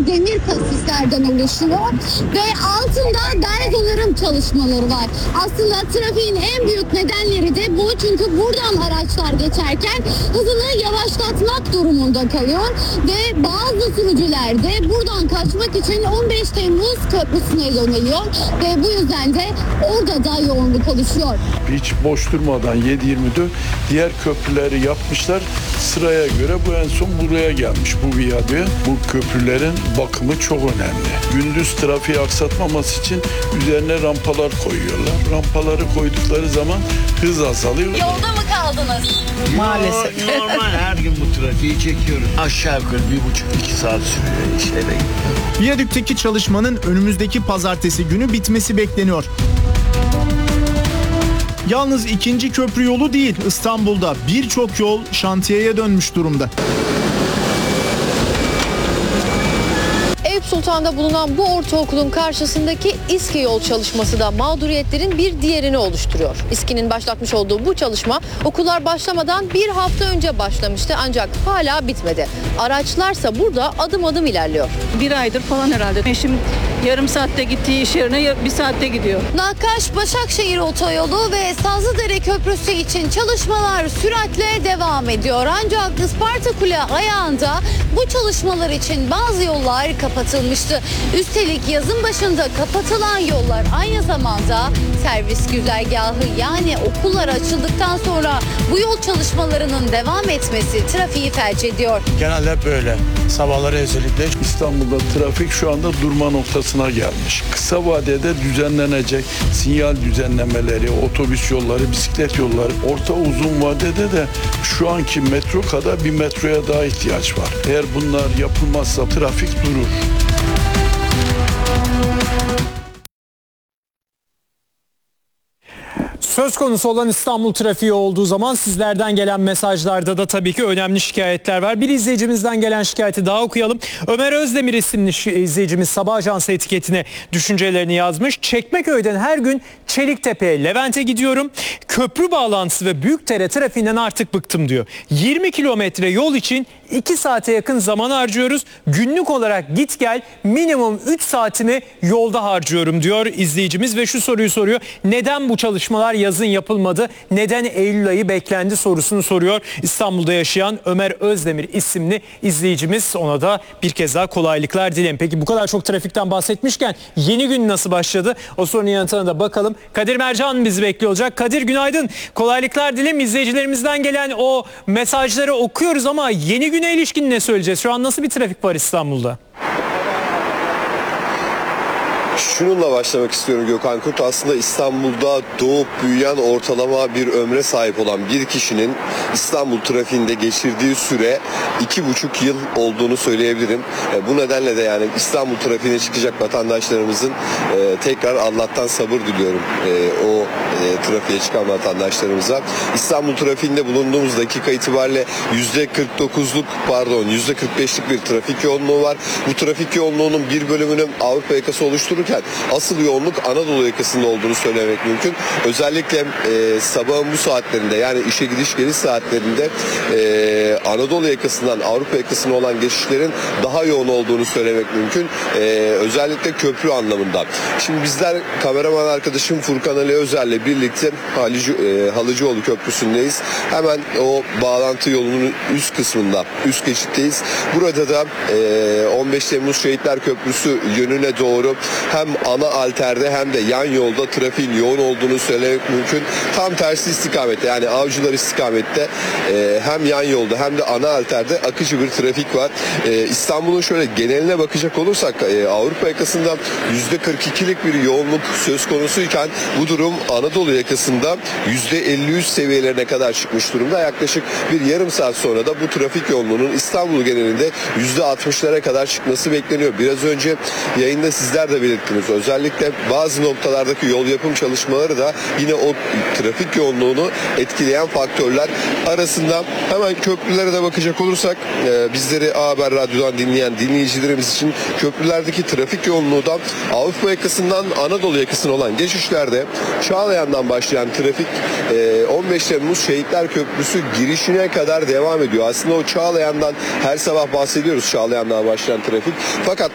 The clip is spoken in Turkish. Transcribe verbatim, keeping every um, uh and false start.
demir kasislerden oluşuyor ve altında derg onarım çalışmaları var. Aslında trafiğin en büyük nedenleri de bu, çünkü buradan araçlar geçerken hızını yavaşlatmak durumunda kalıyor ve bazı sürücüler de buradan kaçmak için on beş Temmuz Köprüsü'ne yöneliyor ve bu yüzden de orada da yoğunluk oluşuyor. Hiç boş durmadan yedi yirmi dört diğer köprüleri yapmışlar. Sıraya göre bu en son buraya gelmiş, bu viyadüğe. Bu köprülerin bakımı çok önemli. Gündüz trafiği aksatmaması için üzerine rampalar koyuyorlar. Rampaları koydukları zaman hız azalıyor. Yolda mı kaldınız? Maalesef. Normal her gün bu trafiği çekiyoruz. Aşağı yukarı bir buçuk iki saat sürüyor işe de. Viyadükteki çalışmanın önümüzdeki pazartesi günü bitmesi bekleniyor. Yalnız ikinci köprü yolu değil, İstanbul'da birçok yol şantiyeye dönmüş durumda. Eyüp Sultan'da bulunan bu ortaokulun karşısındaki İSKİ yol çalışması da mağduriyetlerin bir diğerini oluşturuyor. İSKİ'nin başlatmış olduğu bu çalışma okullar başlamadan bir hafta önce başlamıştı, ancak hala bitmedi. Araçlarsa burada adım adım ilerliyor. Bir aydır falan herhalde. Eşim yarım saatte gittiği iş yerine bir saatte gidiyor. Nakkaş-Başakşehir otoyolu ve Sazlıdere Köprüsü için çalışmalar süratle devam ediyor. Ancak Isparta Kule ayağında bu çalışmalar için bazı yollar kapatılmıştı. Üstelik yazın başında kapatılan yollar aynı zamanda servis güzergahı, yani okullar açıldıktan sonra bu yol çalışmalarının devam etmesi trafiği felç ediyor. Genelde böyle. Sabahları özellikle. İstanbul'da trafik şu anda durma noktasına gelmiş. Kısa vadede düzenlenecek sinyal düzenlemeleri, otobüs yolları, bisiklet yolları, orta uzun vadede de şu anki metro kadar bir metroya daha ihtiyaç var. Eğer bunlar yapılmazsa trafik durur. Söz konusu olan İstanbul trafiği olduğu zaman sizlerden gelen mesajlarda da tabii ki önemli şikayetler var. Bir izleyicimizden gelen şikayeti daha okuyalım. Ömer Özdemir isimli izleyicimiz Sabah Ajansı etiketine düşüncelerini yazmış. Çekmeköy'den her gün Çeliktepe'ye, Levent'e gidiyorum. Köprü bağlantısı ve Büyükdere trafiğinden artık bıktım diyor. yirmi kilometre yol için iki saate yakın zaman harcıyoruz. Günlük olarak git gel minimum üç saatimi yolda harcıyorum diyor izleyicimiz ve şu soruyu soruyor. Neden bu çalışmalar yazın yapılmadı? Neden Eylül ayı beklendi sorusunu soruyor. İstanbul'da yaşayan Ömer Özdemir isimli izleyicimiz. Ona da bir kez daha kolaylıklar dilerim. Peki bu kadar çok trafikten bahsetmişken yeni gün nasıl başladı? O sorunun yanıtına da bakalım. Kadir Mercan bizi bekliyor olacak. Kadir günaydın. Kolaylıklar dilerim. İzleyicilerimizden gelen o mesajları okuyoruz ama yeni güne ilişkin ne söyleyeceğiz? Şu an nasıl bir trafik var İstanbul'da? Şununla başlamak istiyorum Gökhan Kurt. Aslında İstanbul'da doğup büyüyen, ortalama bir ömre sahip olan bir kişinin İstanbul trafiğinde geçirdiği süre iki buçuk yıl olduğunu söyleyebilirim. E, bu nedenle de yani İstanbul trafiğine çıkacak vatandaşlarımızın e, tekrar Allah'tan sabır diliyorum e, o e, trafiğe çıkan vatandaşlarımıza. İstanbul trafiğinde bulunduğumuz dakika itibariyle yüzde kırk dokuzluk pardon yüzde kırk beşlik bir trafik yoğunluğu var. Bu trafik yoğunluğunun bir bölümünü Avrupa yakası oluştururken asıl yoğunluk Anadolu yakasında olduğunu söylemek mümkün. Özellikle e, sabahın bu saatlerinde, yani işe gidiş geliş saatlerinde e, Anadolu yakasından Avrupa yakasına olan geçişlerin daha yoğun olduğunu söylemek mümkün. E, özellikle köprü anlamında. Şimdi bizler kameraman arkadaşım Furkan Ali Özer'le birlikte Halıcı, e, Halıcıoğlu Köprüsü'ndeyiz. Hemen o bağlantı yolunun üst kısmında, üst geçitteyiz. Burada da e, on beş Temmuz Şehitler Köprüsü yönüne doğru hem ana alterde hem de yan yolda trafiğin yoğun olduğunu söylemek mümkün. Tam tersi istikamette, yani Avcılar istikamette e, hem yan yolda hem de ana alterde akıcı bir trafik var. E, İstanbul'un şöyle geneline bakacak olursak e, Avrupa yakasında yüzde kırk ikilik bir yoğunluk söz konusuyken bu durum Anadolu yakasında yüzde elli üç seviyelerine kadar çıkmış durumda. Yaklaşık bir yarım saat sonra da bu trafik yoğunluğunun İstanbul genelinde yüzde altmışlara kadar çıkması bekleniyor. Biraz önce yayında sizler de belirttiniz. Özellikle bazı noktalardaki yol yapım çalışmaları da yine o trafik yoğunluğunu etkileyen faktörler arasında. Hemen köprülere de bakacak olursak e, bizleri A Haber Radyo'dan dinleyen dinleyicilerimiz için köprülerdeki trafik yoğunluğu da Avrupa yakasından Anadolu yakasına olan geçişlerde Çağlayan'dan başlayan trafik e, on beş Temmuz Şehitler Köprüsü girişine kadar devam ediyor. Aslında o Çağlayan'dan her sabah bahsediyoruz, Çağlayan'dan başlayan trafik. Fakat